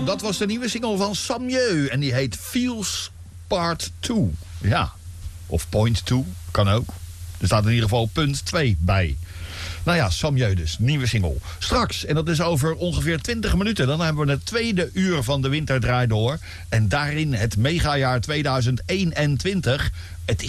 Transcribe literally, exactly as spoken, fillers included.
dat was de nieuwe single van Samieu. En die heet Feels Part twee. Ja, of Point twee, kan ook. Er staat in ieder geval punt twee bij. Nou ja, Samieu dus, nieuwe single. Straks, en dat is over ongeveer twintig minuten... dan hebben we het tweede uur van de Winterdraai door. En daarin het megajaar tweeduizend eenentwintig. Het is